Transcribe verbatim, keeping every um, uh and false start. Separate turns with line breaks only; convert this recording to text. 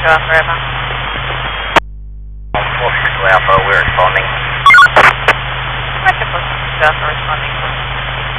Two Alpha Alpha.
four six two Alpha, we're responding.
What's your four six two Alpha responding?